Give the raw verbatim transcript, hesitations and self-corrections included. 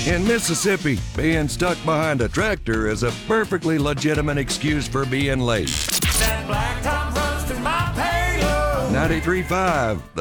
In Mississippi, being stuck behind a tractor is a perfectly legitimate excuse for being late. That blacktop runs through my payload. ninety-three point five